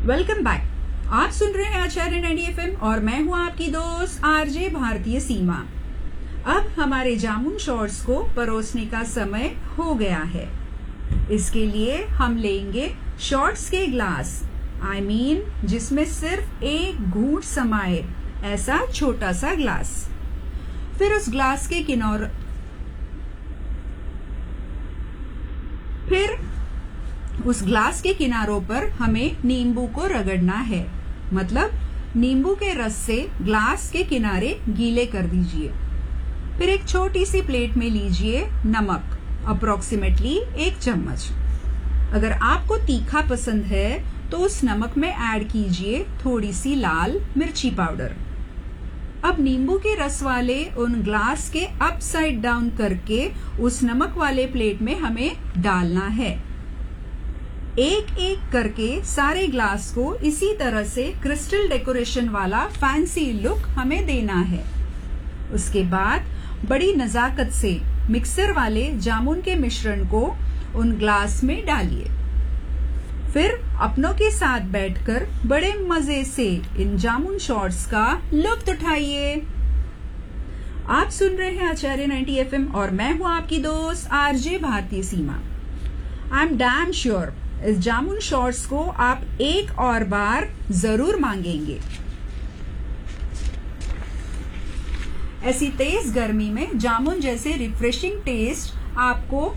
Welcome back. आप सुन रहे हैं आचार्य 90 FM और मैं हूं आपकी दोस्त आरजे भारतीय सीमा। अब हमारे जामुन शॉर्ट्स को परोसने का समय हो गया है। इसके लिए हम लेंगे शॉर्ट्स के ग्लास, जिसमें सिर्फ एक घूंट समाये, ऐसा छोटा सा ग्लास। फिर उस ग्लास के किनारों उस ग्लास के किनारों पर हमें नींबू को रगड़ना है, मतलब नींबू के रस से ग्लास के किनारे गीले कर दीजिए। फिर एक छोटी सी प्लेट में लीजिए नमक, अप्रोक्सीमेटली 1 चम्मच। अगर आपको तीखा पसंद है तो उस नमक में ऐड कीजिए थोड़ी सी लाल मिर्ची पाउडर। अब नींबू के रस वाले उन ग्लास के अपसाइड डाउन करके उस नमक वाले प्लेट में हमें डालना है। एक एक करके सारे ग्लास को इसी तरह से क्रिस्टल डेकोरेशन वाला फैंसी लुक हमें देना है। उसके बाद बड़ी नजाकत से मिक्सर वाले जामुन के मिश्रण को उन ग्लास में डालिए। फिर अपनों के साथ बैठकर बड़े मजे से इन जामुन शॉर्ट्स का लुत्फ उठाइए। आप सुन रहे हैं आचार्य 90 FM और मैं हूं आपकी दोस्त आरजे भारतीय सीमा। आई एम डैम श्योर इस जामुन शॉर्ट्स को आप एक और बार जरूर मांगेंगे। ऐसी तेज गर्मी में जामुन जैसे रिफ्रेशिंग टेस्ट आपको